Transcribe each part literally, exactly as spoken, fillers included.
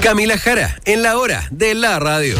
Camila Jara, en la hora de la radio.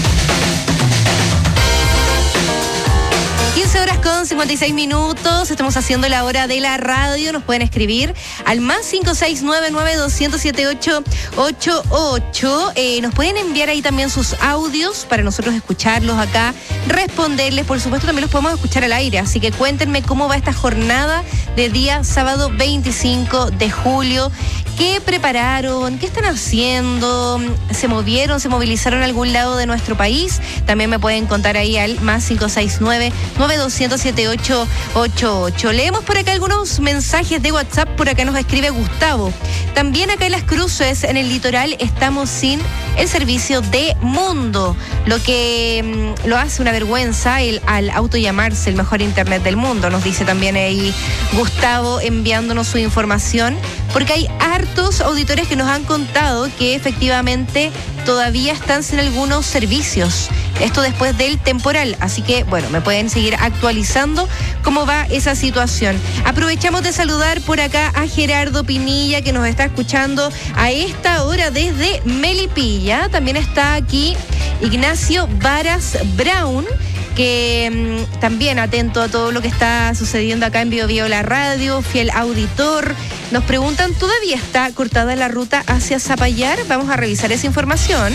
quince horas con cincuenta y seis minutos, estamos haciendo la hora de la radio. Nos pueden escribir al más cinco seis nueve nueve dos cero siete ocho ocho ocho. Eh, nos pueden enviar ahí también sus audios para nosotros escucharlos acá, responderles. Por supuesto también los podemos escuchar al aire, así que cuéntenme cómo va esta jornada de día sábado veinticinco de julio. ¿Qué prepararon? ¿Qué están haciendo? ¿Se movieron? ¿Se movilizaron a algún lado de nuestro país? También me pueden contar ahí al más cinco seis nueve nueve dos cero siete ocho ocho ocho. Leemos por acá algunos mensajes de WhatsApp. Por acá nos escribe Gustavo. También acá en Las Cruces, en el litoral, estamos sin el servicio de Mundo, lo que mmm, lo hace una vergüenza el, al autollamarse el mejor internet del mundo. Nos dice también ahí Gustavo enviándonos su información, porque hay hartos auditores que nos han contado que efectivamente todavía están sin algunos servicios. Esto después del temporal, así que bueno, me pueden seguir actualizando cómo va esa situación. Aprovechamos de saludar por acá a Gerardo Pinilla, que nos está escuchando a esta hora desde Melipilla. También está aquí Ignacio Varas Brown, que mmm, también atento a todo lo que está sucediendo acá en Bio Bio La Radio, fiel auditor. Nos preguntan, ¿todavía está cortada la ruta hacia Zapallar? Vamos a revisar esa información.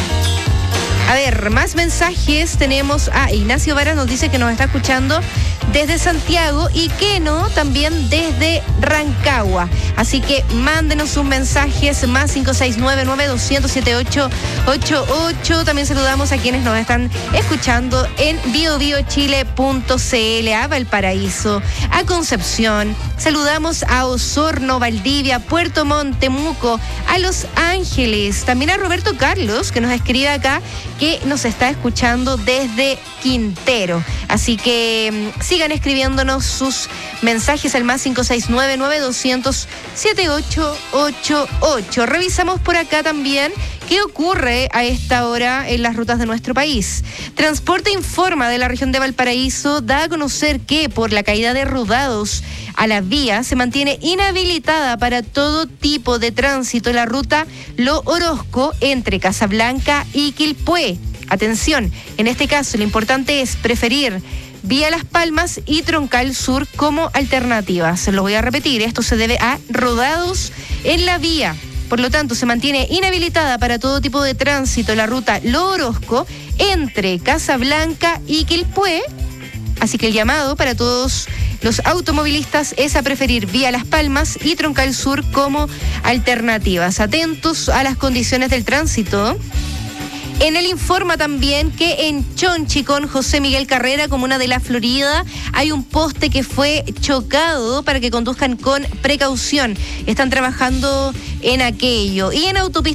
A ver, más mensajes. Tenemos a Ignacio Varas, nos dice que nos está escuchando desde Santiago, y Keno también desde Rancagua. Así que mándenos sus mensajes, más cinco seis nueve nueve dos cero siete ocho ocho ocho. También saludamos a quienes nos están escuchando en bio bio chile punto c l, a Valparaíso, a Concepción. Saludamos a Osorno, Valdivia, Puerto Montt, Temuco, a Los Ángeles. También a Roberto Carlos, que nos escribe acá que nos está escuchando desde Quintero. Así que sigan escribiéndonos sus mensajes al más cinco seis nueve nueve dos cero siete ocho ocho ocho. Revisamos por acá también qué ocurre a esta hora en las rutas de nuestro país. Transporte Informa de la región de Valparaíso da a conocer que por la caída de rodados a la vía se mantiene inhabilitada para todo tipo de tránsito la ruta Lo Orozco entre Casablanca y Quilpué. Atención, en este caso lo importante es preferir Vía Las Palmas y Troncal Sur como alternativas. Lo voy a repetir, esto se debe a rodados en la vía. Por lo tanto, se mantiene inhabilitada para todo tipo de tránsito la ruta Lo Orozco entre Casablanca y Quilpué. Así que el llamado para todos los automovilistas es a preferir Vía Las Palmas y Troncal Sur como alternativas. Atentos a las condiciones del tránsito. En el Informa también que en Chonchi con José Miguel Carrera, comuna de La Florida, hay un poste que fue chocado para que conduzcan con precaución. Están trabajando en aquello. Y en autopista